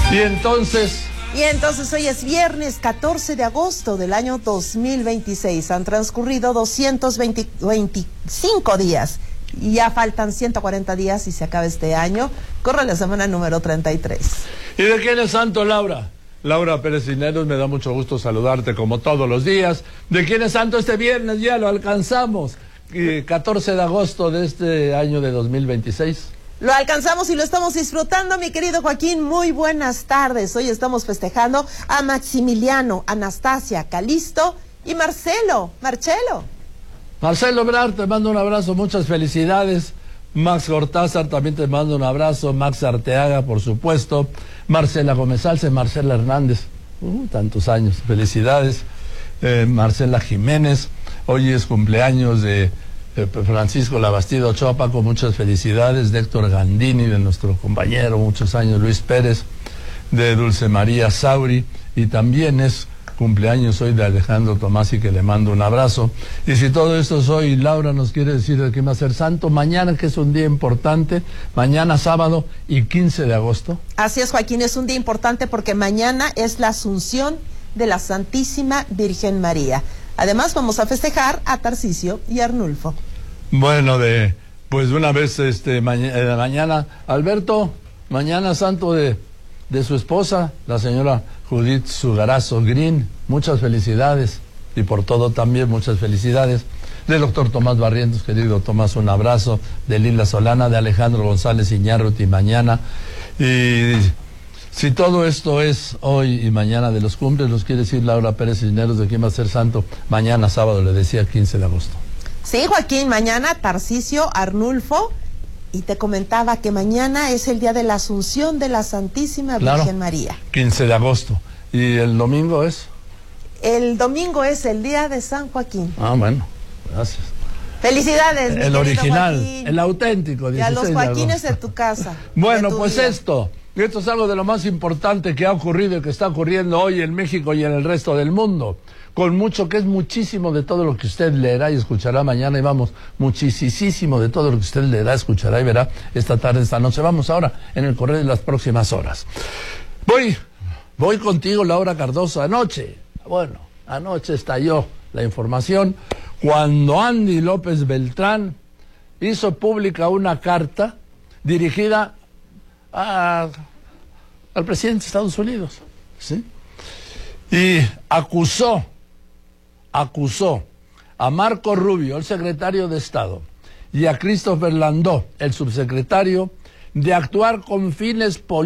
Y entonces hoy es viernes 14 de agosto del año 2026. Han transcurrido 225 días. Y ya faltan 140 días y se acaba este año. Corre la semana número 33. ¿Y de quién es santo, Laura? Laura Pérez Cisneros, me da mucho gusto saludarte como todos los días. ¿De quién es santo este viernes? Ya lo alcanzamos. 14 de agosto de este año de 2026. Lo alcanzamos y lo estamos disfrutando, mi querido Joaquín. Muy buenas tardes. Hoy estamos festejando a Maximiliano, Anastasia, Calisto y Marcelo. Marcelo Ebrard, te mando un abrazo, muchas felicidades. Max Gortázar, también te mando un abrazo. Max Arteaga, por supuesto. Marcela Gómez Alce, Marcela Hernández. Tantos años, felicidades. Marcela Jiménez, hoy es cumpleaños de Francisco Labastida Ochoa, con muchas felicidades. De Héctor Gandini, de nuestro compañero, muchos años, Luis Pérez. De Dulce María Sauri, y también es cumpleaños hoy de Alejandro Tomasi, que le mando un abrazo. Y si todo esto es hoy, Laura nos quiere decir de quién va a ser santo mañana, que es un día importante, mañana sábado y 15 de agosto. Así es, Joaquín, es un día importante porque mañana es la Asunción de la Santísima Virgen María. Además vamos a festejar a Tarcisio y Arnulfo. Bueno, pues una vez mañana, Alberto, mañana santo de su esposa, la señora Judith Sugarazo Green, muchas felicidades, y por todo también muchas felicidades. Del doctor Tomás Barrientos, querido Tomás, un abrazo. De Lila Solana, de Alejandro González Iñárritu, mañana. Y si todo esto es hoy y mañana de los cumples, nos quiere decir Laura Pérez Cisneros de quién va a ser santo mañana sábado, le decía, 15 de agosto. Sí, Joaquín, mañana Tarcisio, Arnulfo. Y te comentaba que mañana es el día de la Asunción de la Santísima Virgen María. 15 de agosto. ¿Y el domingo es? El domingo es el día de San Joaquín. Ah, bueno, gracias. Felicidades, el original, Joaquín. El auténtico. Y a los Joaquines de tu casa. Bueno, pues esto es algo de lo más importante que ha ocurrido y que está ocurriendo hoy en México y en el resto del mundo. Con mucho, que es muchísimo de todo lo que usted leerá y escuchará mañana, y vamos, muchísimo de todo lo que usted leerá, escuchará y verá esta tarde, esta noche. Vamos ahora en el correr de las próximas horas. Voy contigo, Laura Cardoso. Anoche estalló la información cuando Andy López Beltrán hizo pública una carta dirigida al presidente de Estados Unidos, ¿sí? Y acusó a Marco Rubio, el secretario de Estado, y a Christopher Landó, el subsecretario, de actuar con fines políticos